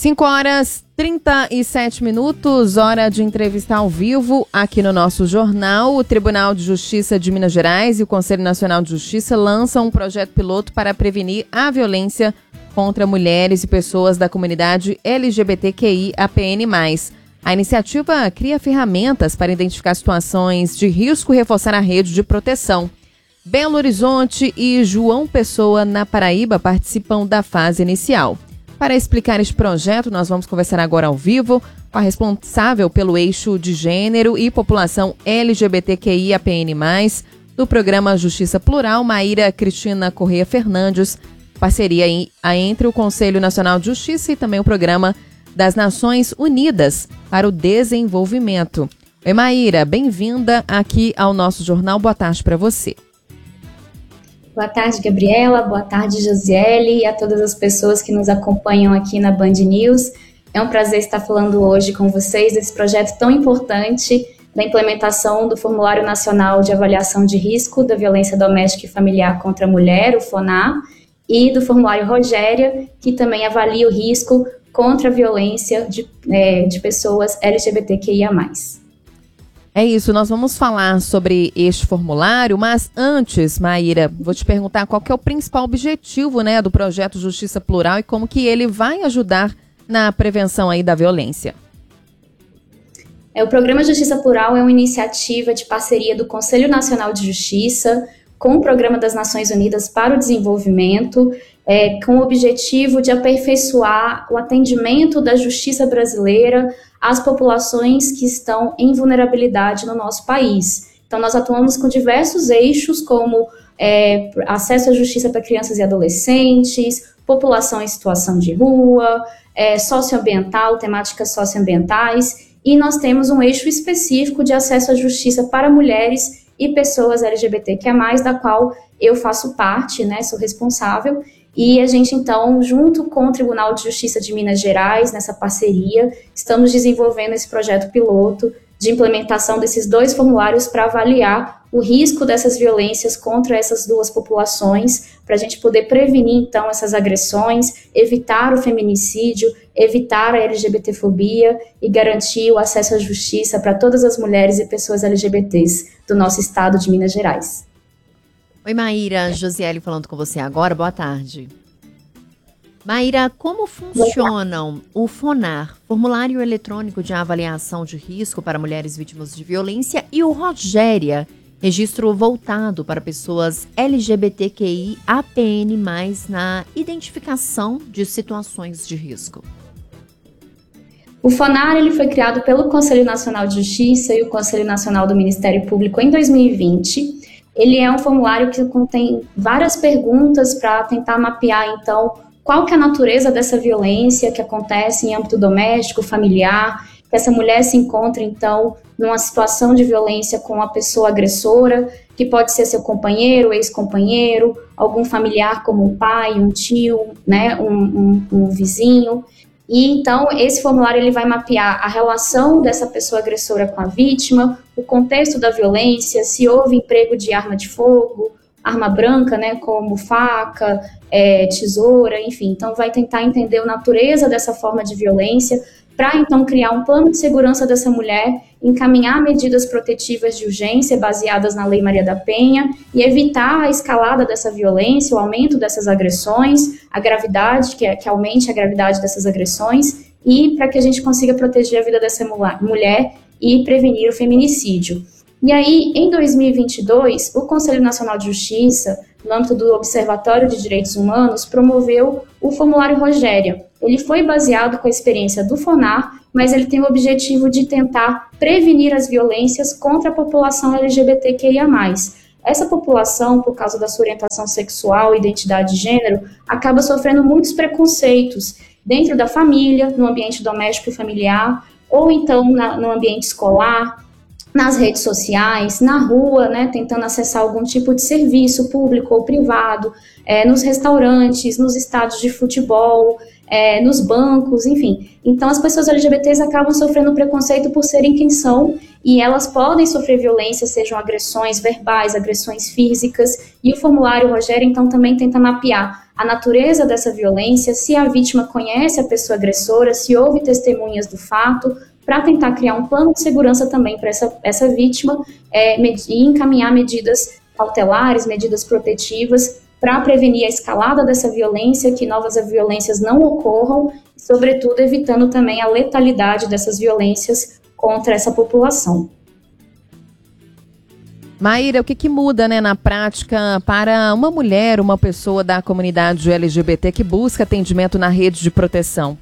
5h37, hora de entrevista ao vivo aqui no nosso jornal. O Tribunal de Justiça de Minas Gerais e o Conselho Nacional de Justiça lançam um projeto piloto para prevenir a violência contra mulheres e pessoas da comunidade LGBTQI-APN+. A iniciativa cria ferramentas para identificar situações de risco e reforçar a rede de proteção. Belo Horizonte e João Pessoa, na Paraíba, participam da fase inicial. Para explicar este projeto, nós vamos conversar agora ao vivo com a responsável pelo eixo de gênero e população LGBTQI-APN+, do programa Justiça Plural, Maíra Cristina Corrêa Fernandes, parceria entre o Conselho Nacional de Justiça e também o Programa das Nações Unidas para o Desenvolvimento. Oi, Maíra, bem-vinda aqui ao nosso jornal. Boa tarde para você. Boa tarde, Gabriela. Boa tarde, Josiele, e a todas as pessoas que nos acompanham aqui na Band News. É um prazer estar falando hoje com vocês desse projeto tão importante da implementação do Formulário Nacional de Avaliação de Risco da Violência Doméstica e Familiar contra a Mulher, o FONAR, e do Formulário Rogéria, que também avalia o risco contra a violência de pessoas LGBTQIA+. É isso, nós vamos falar sobre este formulário, mas antes, Maíra, vou te perguntar qual que é o principal objetivo, do projeto Justiça Plural e como que ele vai ajudar na prevenção aí da violência. O Programa Justiça Plural é uma iniciativa de parceria do Conselho Nacional de Justiça com o Programa das Nações Unidas para o Desenvolvimento, com o objetivo de aperfeiçoar o atendimento da justiça brasileira às populações que estão em vulnerabilidade no nosso país. Então, nós atuamos com diversos eixos, como acesso à justiça para crianças e adolescentes, população em situação de rua, socioambiental, temáticas socioambientais, e nós temos um eixo específico de acesso à justiça para mulheres e pessoas LGBTQIA+, da qual eu faço parte, sou responsável. E a gente, então, junto com o Tribunal de Justiça de Minas Gerais, nessa parceria, estamos desenvolvendo esse projeto piloto de implementação desses dois formulários para avaliar o risco dessas violências contra essas duas populações, para a gente poder prevenir, então, essas agressões, evitar o feminicídio, evitar a LGBTfobia e garantir o acesso à justiça para todas as mulheres e pessoas LGBTs do nosso estado de Minas Gerais. Oi, Maíra, Josiele falando com você agora, boa tarde. Maíra, como funcionam o FONAR, Formulário Eletrônico de Avaliação de Risco para Mulheres Vítimas de Violência, e o Rogéria, registro voltado para pessoas LGBTQI, APN+, na identificação de situações de risco? O FONAR ele foi criado pelo Conselho Nacional de Justiça e o Conselho Nacional do Ministério Público em 2020. Ele é um formulário que contém várias perguntas para tentar mapear, então, qual que é a natureza dessa violência que acontece em âmbito doméstico, familiar, que essa mulher se encontra, então, numa situação de violência com a pessoa agressora, que pode ser seu companheiro, ex-companheiro, algum familiar como um pai, um tio, um vizinho. E, então, esse formulário ele vai mapear a relação dessa pessoa agressora com a vítima, o contexto da violência, se houve emprego de arma de fogo, arma branca, como faca, tesoura, enfim. Então, vai tentar entender a natureza dessa forma de violência para, então, criar um plano de segurança dessa mulher, encaminhar medidas protetivas de urgência baseadas na Lei Maria da Penha e evitar a escalada dessa violência, o aumento dessas agressões, a gravidade, que aumente a gravidade dessas agressões, e para que a gente consiga proteger a vida dessa mulher e prevenir o feminicídio. E aí, em 2022, o Conselho Nacional de Justiça, no âmbito do Observatório de Direitos Humanos, promoveu o Formulário Rogéria. Ele foi baseado com a experiência do FONAR, mas ele tem o objetivo de tentar prevenir as violências contra a população LGBTQIA+. Essa população, por causa da sua orientação sexual e identidade de gênero, acaba sofrendo muitos preconceitos dentro da família, no ambiente doméstico e familiar, ou então no ambiente escolar, nas redes sociais, na rua, tentando acessar algum tipo de serviço público ou privado, nos restaurantes, nos estádios de futebol, nos bancos, enfim. Então, as pessoas LGBTs acabam sofrendo preconceito por serem quem são, e elas podem sofrer violência, sejam agressões verbais, agressões físicas, e o formulário Rogério, então, também tenta mapear a natureza dessa violência, se a vítima conhece a pessoa agressora, se houve testemunhas do fato, para tentar criar um plano de segurança também para essa vítima e encaminhar medidas cautelares, medidas protetivas para prevenir a escalada dessa violência, que novas violências não ocorram, e, sobretudo, evitando também a letalidade dessas violências contra essa população. Maíra, o que muda, né, na prática para uma mulher, uma pessoa da comunidade LGBT que busca atendimento na rede de proteção?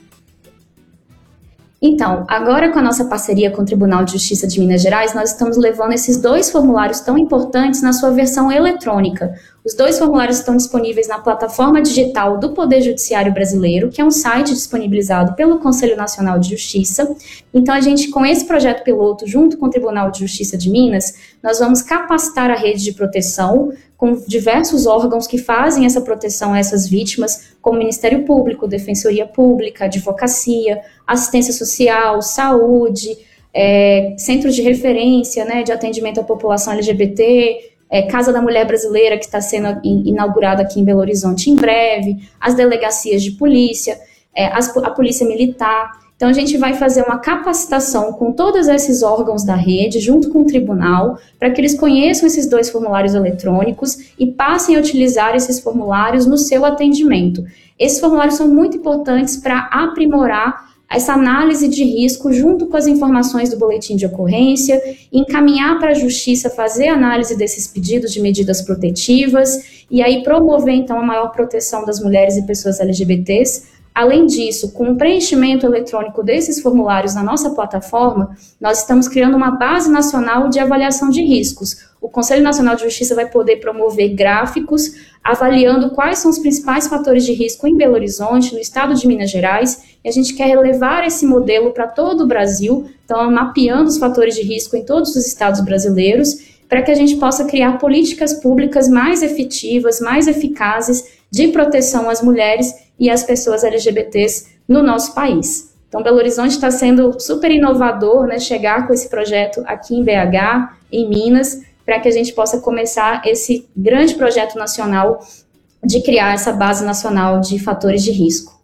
Então, agora com a nossa parceria com o Tribunal de Justiça de Minas Gerais, nós estamos levando esses 2 formulários tão importantes na sua versão eletrônica. Os 2 formulários estão disponíveis na plataforma digital do Poder Judiciário Brasileiro, que é um site disponibilizado pelo Conselho Nacional de Justiça. Então, a gente, com esse projeto piloto, junto com o Tribunal de Justiça de Minas, nós vamos capacitar a rede de proteção com diversos órgãos que fazem essa proteção a essas vítimas, como Ministério Público, Defensoria Pública, Advocacia, Assistência Social, Saúde, centros de referência, né, de atendimento à população LGBT, Casa da Mulher Brasileira, que está sendo inaugurada aqui em Belo Horizonte em breve, as delegacias de polícia, a polícia militar. Então, a gente vai fazer uma capacitação com todos esses órgãos da rede, junto com o tribunal, para que eles conheçam esses 2 formulários eletrônicos e passem a utilizar esses formulários no seu atendimento. Esses formulários são muito importantes para aprimorar essa análise de risco junto com as informações do boletim de ocorrência, encaminhar para a justiça fazer análise desses pedidos de medidas protetivas e aí promover, então, a maior proteção das mulheres e pessoas LGBTs. Além disso, com o preenchimento eletrônico desses formulários na nossa plataforma, nós estamos criando uma base nacional de avaliação de riscos. O Conselho Nacional de Justiça vai poder promover gráficos avaliando quais são os principais fatores de risco em Belo Horizonte, no estado de Minas Gerais, e a gente quer levar esse modelo para todo o Brasil, então mapeando os fatores de risco em todos os estados brasileiros, para que a gente possa criar políticas públicas mais efetivas, mais eficazes de proteção às mulheres e às pessoas LGBTs no nosso país. Então, Belo Horizonte está sendo super inovador, né, chegar com esse projeto aqui em BH, em Minas, para que a gente possa começar esse grande projeto nacional de criar essa base nacional de fatores de risco.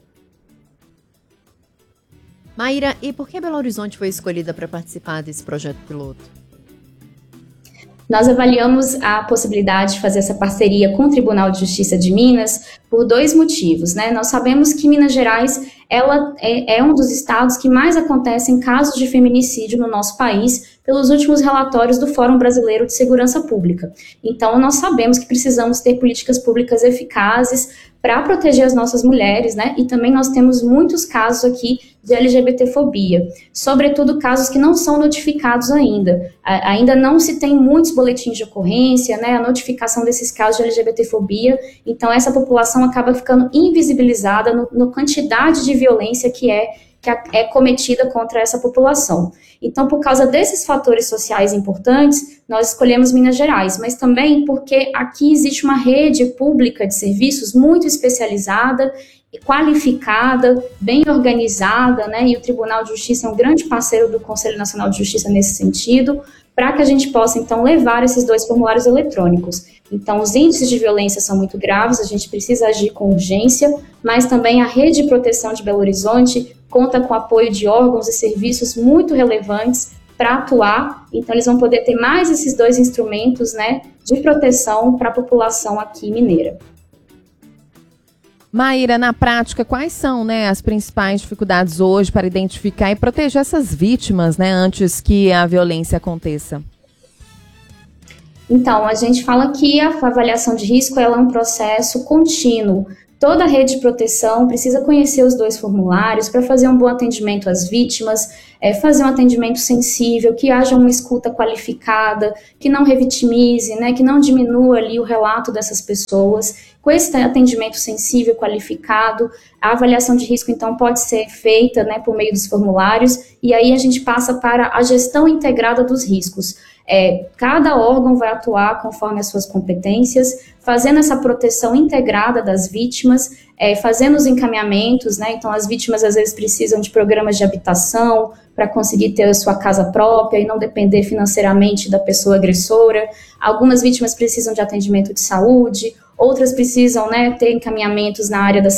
Maíra, e por que Belo Horizonte foi escolhida para participar desse projeto piloto? Nós avaliamos a possibilidade de fazer essa parceria com o Tribunal de Justiça de Minas por 2 motivos, né? Nós sabemos que Minas Gerais ela é um dos estados que mais acontecem casos de feminicídio no nosso país, pelos últimos relatórios do Fórum Brasileiro de Segurança Pública. Então, nós sabemos que precisamos ter políticas públicas eficazes para proteger as nossas mulheres, né? E também nós temos muitos casos aqui de LGBTfobia, sobretudo casos que não são notificados ainda. Ainda não se tem muitos boletins de ocorrência, né? A notificação desses casos de LGBTfobia, então essa população acaba ficando invisibilizada no quantidade de violência que é cometida contra essa população. Então, por causa desses fatores sociais importantes, nós escolhemos Minas Gerais, mas também porque aqui existe uma rede pública de serviços muito especializada, qualificada, bem organizada, né? E o Tribunal de Justiça é um grande parceiro do Conselho Nacional de Justiça nesse sentido, para que a gente possa, então, levar esses 2 formulários eletrônicos. Então, os índices de violência são muito graves, a gente precisa agir com urgência, mas também a Rede de Proteção de Belo Horizonte conta com apoio de órgãos e serviços muito relevantes para atuar, então eles vão poder ter mais esses 2 instrumentos, né, de proteção para a população aqui mineira. Maíra, na prática, quais são, né, as principais dificuldades hoje para identificar e proteger essas vítimas, né, antes que a violência aconteça? Então, a gente fala que a avaliação de risco ela é um processo contínuo. Toda a rede de proteção precisa conhecer os 2 formulários para fazer um bom atendimento às vítimas, fazer um atendimento sensível, que haja uma escuta qualificada, que não revitimize, né, que não diminua ali o relato dessas pessoas. Com esse atendimento sensível, qualificado, a avaliação de risco, então, pode ser feita, né, por meio dos formulários, e aí a gente passa para a gestão integrada dos riscos. Cada órgão vai atuar conforme as suas competências, fazendo essa proteção integrada das vítimas, fazendo os encaminhamentos, né? Então, as vítimas às vezes precisam de programas de habitação para conseguir ter a sua casa própria e não depender financeiramente da pessoa agressora. Algumas vítimas precisam de atendimento de saúde, outras precisam, né, ter encaminhamentos na área da